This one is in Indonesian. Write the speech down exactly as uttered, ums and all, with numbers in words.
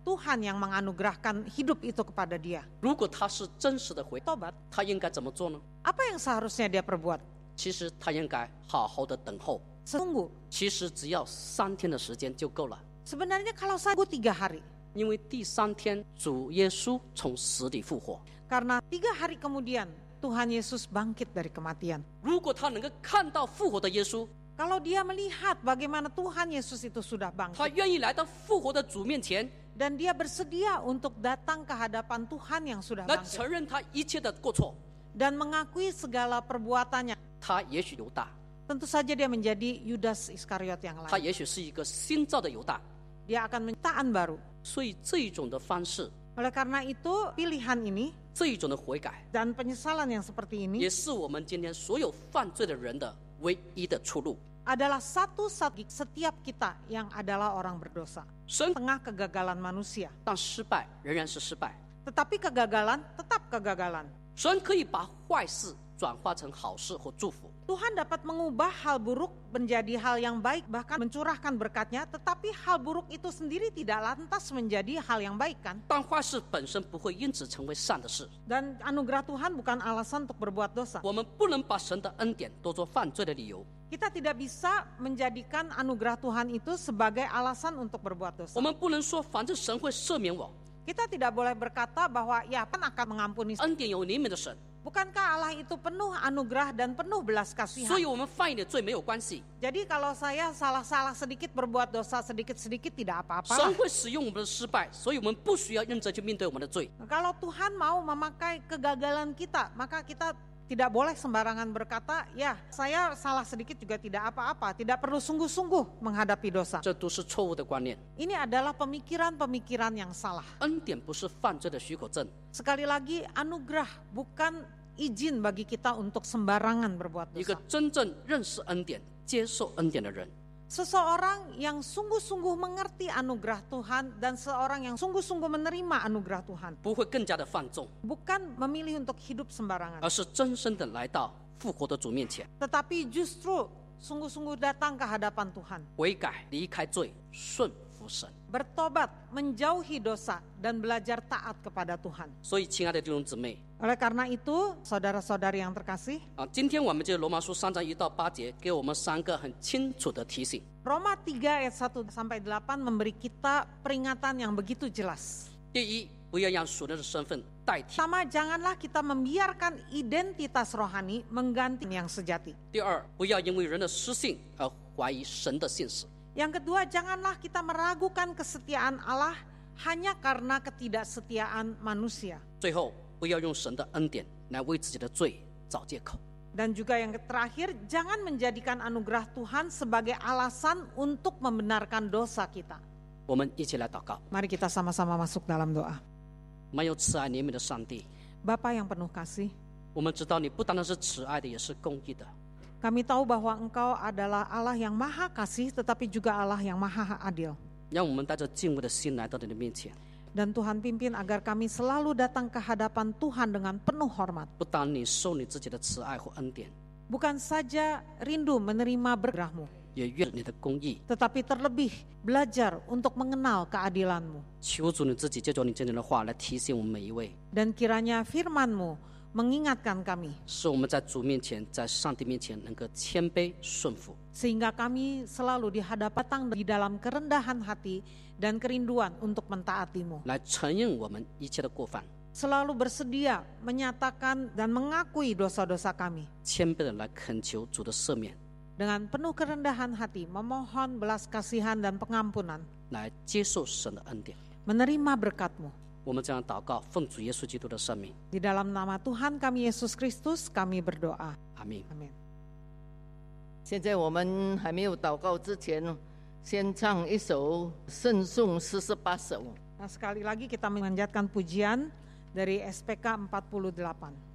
Tuhan yang menganugerahkan hidup itu kepada dia. 如果他是真实的悔， Tobat, 他应该怎么做呢？ apa yang seharusnya dia perbuat? 其实他应该好好的等候， Tunggu. 其实只要三天的时间就够了。 Sebenarnya kalau saya tunggu tiga hari, 因为第三天主耶稣从死里复活， karena tiga hari kemudian Tuhan Yesus bangkit dari kematian. 如果他能够看到复活的耶稣， Kalau dia melihat bagaimana Tuhan Yesus itu sudah 他 bangkit 愿意来到复活的主面前， dan dia bersedia untuk datang ke hadapan Tuhan yang sudah 来 bangkit 承认他一切的过错， dan mengakui segala perbuatannya, 他也许犹大， tentu saja dia menjadi Yudas Iskariot yang 他 lain. 也许是一个新造的犹大。 Dia akan mentaan baru. 所以这一种的方式， Oleh karena itu, pilihan ini 这一种的悔改， dan penyesalan yang seperti 也 ini 是我们今天所有犯罪的人的唯一的出路。 adalah satu-satu setiap kita yang adalah orang berdosa. 神 Tengah kegagalan manusia. 但失败仍然是失败， Tetapi kegagalan tetap kegagalan. 神可以把坏事转化成好事或祝福。 Tuhan dapat mengubah hal buruk menjadi hal yang baik, bahkan mencurahkan berkat-Nya, tetapi hal buruk itu sendiri tidak lantas menjadi hal yang baik kan? 但坏事本身不会因此成为善的事。 Dan anugerah Tuhan bukan alasan untuk berbuat dosa. 我们不能把神的恩典当作犯罪的理由， Kita tidak bisa menjadikan anugerah Tuhan itu sebagai alasan untuk berbuat 我 dosa. 们不能说反正神会赦免我， Kita tidak boleh berkata bahwa ya Tuhan akan mengampuni. 恩典有怜悯的神， Bukankah Allah itu penuh anugerah dan penuh belas 所 kasihan? 以我们犯一点罪没有关系， Jadi kalau saya salah-salah sedikit berbuat dosa sedikit-sedikit tidak 神 apa-apa. 会使用我们的失败，所以我们不需要认真去面对我们的罪。 Kalau Tuhan mau memakai kegagalan kita, maka kita tidak boleh sembarangan berkata, ya saya salah sedikit juga tidak apa-apa. Tidak perlu sungguh-sungguh menghadapi dosa. 这都是错误的观念。 Ini adalah pemikiran-pemikiran yang salah. 恩典不是犯罪的许可证， Sekali lagi, anugerah bukan izin bagi kita untuk sembarangan berbuat 一个 dosa. 真正认识恩典、接受恩典的人， Seseorang yang sungguh-sungguh mengerti anugerah Tuhan dan seorang yang sungguh-sungguh menerima anugerah Tuhan. 不会更加的放纵， Bukan memilih untuk hidup sembarangan. 而是真正的来到复活的主面前， Tetapi justru sungguh-sungguh datang ke hadapan Tuhan. 悔改、离开罪，顺服神。 Bertobat, menjauhi dosa, dan belajar taat kepada Tuhan. 所以，亲爱的弟兄姊妹 Oleh karena itu, saudara-saudari yang terkasih, 啊，今天我们就罗马书三章一到八节，给我们三个很清楚的提醒。 Roma tiga ayat satu sampai delapan memberi kita peringatan yang begitu jelas. 第一，不要让属灵的身份代替； Pertama, janganlah kita membiarkan identitas rohani mengganti yang sejati. 第二，不要因为人的失信而怀疑神的信实； Yang kedua, janganlah kita meragukan kesetiaan Allah hanya karena ketidaksetiaan manusia. 最后，不要用神的恩典来为自己的罪找借口。 Dan juga yang terakhir, jangan menjadikan anugerah Tuhan sebagai alasan untuk membenarkan dosa kita. 我们一起来祷告。 Mari kita sama-sama masuk dalam doa. 满有慈爱怜悯的上帝， Bapa yang penuh kasih, 我们知道你不单单是慈爱的，也是公义的。 kami tahu bahwa Engkau adalah Allah yang maha kasih, tetapi juga Allah yang maha adil. 让我们带着敬畏的心来到你的面前， Dan Tuhan pimpin agar kami selalu datang ke hadapan Tuhan dengan penuh hormat. 不单领受你自己的慈爱和恩典， Bukan saja rindu menerima berkah-Mu, 也愿你的公义。 tetapi terlebih belajar untuk mengenal keadilan-Mu. 求主你自己借着你真正的话来提醒我们每一位， Dan kiranya firman-Mu mengingatkan kami, 使我们在主面前，在上帝面前能够谦卑顺服， sehingga kami selalu dihadapan di dalam kerendahan hati dan kerinduan untuk mentaati-Mu. 来承认我们一切的过犯， Selalu bersedia menyatakan dan mengakui dosa-dosa kami. 谦卑的来恳求主的赦免， Dengan penuh kerendahan hati memohon belas kasihan dan pengampunan, 来接受神的恩典。 menerima berkat-Mu. 我们这样祷告，奉主耶稣基督的圣名， Di dalam nama Tuhan kami Yesus Kristus kami berdoa. 阿门。 Amin. 现在我们还没有祷告之前，先唱一首圣颂四十八首。 Nah, sekali lagi kita memanjatkan pujian dari S P K empat puluh delapan.